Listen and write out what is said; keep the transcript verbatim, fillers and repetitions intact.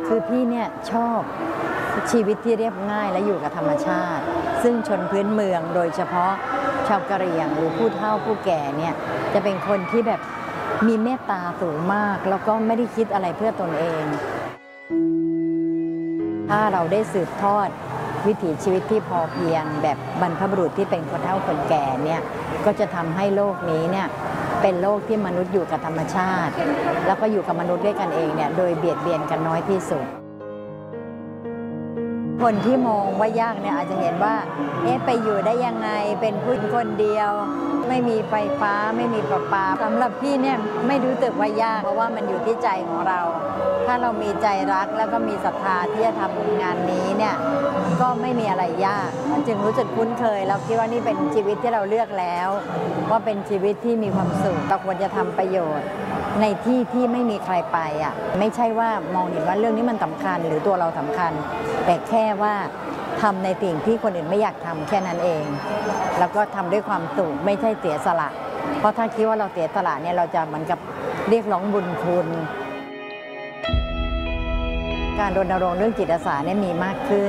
คือพี่เนี่ยชอบชีวิตที่เรียบง่ายและอยู่กับธรรมชาติ ซึ่งชนพื้นเมืองโดยเฉพาะชาวกะเหรี่ยงหรือผู้เฒ่าผู้แก่เนี่ยจะเป็นคนที่แบบมีเมตตาสูงมากแล้วก็ไม่ได้คิดอะไรเพื่อตนเอง ถ้าเราได้สืบทอดวิถีชีวิตที่พอเพียงแบบบรรพบุรุษที่เป็นคนเฒ่าคนแก่เนี่ยก็จะทำให้โลกนี้เนี่ยเป็นโลกที่มนุษย์อยู่กับธรรมชาติแล้วก็อยู่กับมนุษย์ด้วยกันเองเนี่ยโดยเบียดเบียนกันน้อยที่สุดคนที่มองว่ายากเนี่ยอาจจะเห็นว่าเอ๊ะไปอยู่ได้ยังไงเป็นผู้หญิงคนเดียวไม่มีไฟฟ้าไม่มีประปาสำหรับพี่เนี่ยไม่รู้สึกว่ายากเพราะว่ามันอยู่ที่ใจของเราถ้าเรามีใจรักแล้วก็มีศรัทธาที่จะทำงานนี้เนี่ยก็ไม่มีอะไรยากจึงรู้สึกคุ้นเคยเราคิดว่านี่เป็นชีวิตที่เราเลือกแล้วว่าเป็นชีวิตที่มีความสุขเราควรจะทำประโยชน์ในที่ที่ไม่มีใครไปอ่ะไม่ใช่ว่ามองเห็นว่าเรื่องนี้มันสำคัญหรือตัวเราสำคัญแต่แค่ว่าทำในสิ่งที่คนอื่นไม่อยากทำแค่นั้นเองแล้วก็ทำด้วยความสุขไม่ใช่เสียสละเพราะถ้าคิดว่าเราเสียสละเนี่ยเราจะเหมือนกับเรียกร้องบุญคุณการรณรงค์เรื่องจิตอาสาเนี่ยมีมากขึ้น